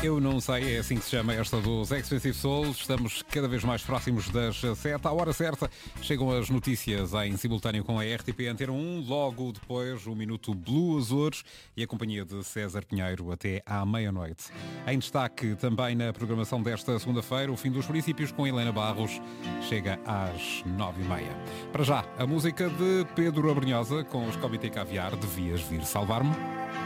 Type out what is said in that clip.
Eu não sei, é assim que se chama esta dos Expensive Souls. Estamos cada vez mais próximos das 7. À hora certa chegam as notícias em simultâneo com a RTP Antena 1. Logo depois, o Minuto Blue Azores e a companhia de César Pinheiro até à meia-noite. Em destaque também na programação desta segunda-feira, o Fim dos Princípios com Helena Barros chega às 9h30. Para já, a música de Pedro Abrunhosa com os Comitê Caviar, Devias Vir Salvar-me.